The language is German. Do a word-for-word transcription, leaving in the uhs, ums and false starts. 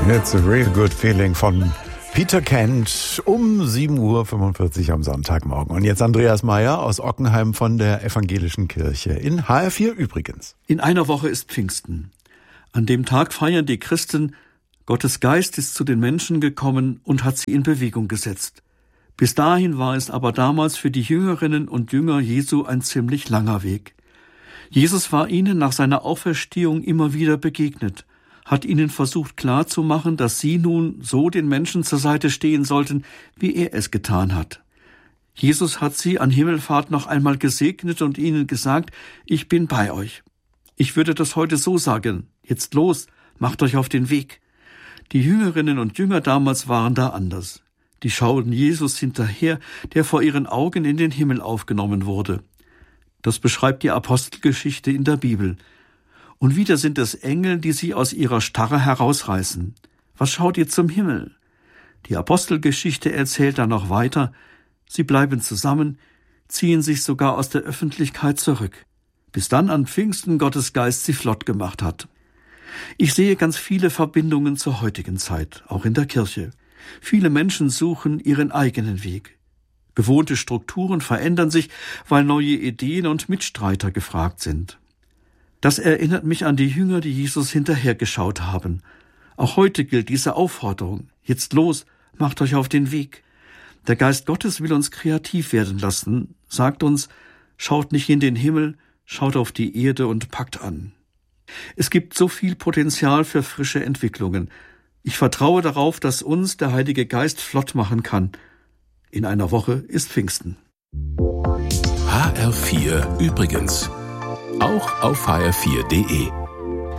It's a real good feeling von Peter Kent um sieben Uhr fünfundvierzig am Sonntagmorgen. Und jetzt Andreas Meyer aus Ockenheim von der Evangelischen Kirche in H R vier übrigens. In einer Woche ist Pfingsten. An dem Tag feiern die Christen, Gottes Geist ist zu den Menschen gekommen und hat sie in Bewegung gesetzt. Bis dahin war es aber damals für die Jüngerinnen und Jünger Jesu ein ziemlich langer Weg. Jesus war ihnen nach seiner Auferstehung immer wieder begegnet, hat ihnen versucht klarzumachen, dass sie nun so den Menschen zur Seite stehen sollten, wie er es getan hat. Jesus hat sie an Himmelfahrt noch einmal gesegnet und ihnen gesagt, ich bin bei euch. Ich würde das heute so sagen, jetzt los, macht euch auf den Weg. Die Jüngerinnen und Jünger damals waren da anders. Die schauten Jesus hinterher, der vor ihren Augen in den Himmel aufgenommen wurde. Das beschreibt die Apostelgeschichte in der Bibel. Und wieder sind es Engel, die sie aus ihrer Starre herausreißen. Was schaut ihr zum Himmel? Die Apostelgeschichte erzählt dann noch weiter. Sie bleiben zusammen, ziehen sich sogar aus der Öffentlichkeit zurück, bis dann an Pfingsten Gottes Geist sie flott gemacht hat. Ich sehe ganz viele Verbindungen zur heutigen Zeit, auch in der Kirche. Viele Menschen suchen ihren eigenen Weg. Gewohnte Strukturen verändern sich, weil neue Ideen und Mitstreiter gefragt sind. Das erinnert mich an die Jünger, die Jesus hinterhergeschaut haben. Auch heute gilt diese Aufforderung. Jetzt los, macht euch auf den Weg. Der Geist Gottes will uns kreativ werden lassen, sagt uns, schaut nicht in den Himmel, schaut auf die Erde und packt an. Es gibt so viel Potenzial für frische Entwicklungen. Ich vertraue darauf, dass uns der Heilige Geist flott machen kann. In einer Woche ist Pfingsten. H R vier übrigens. Auch auf H R vier Punkt de.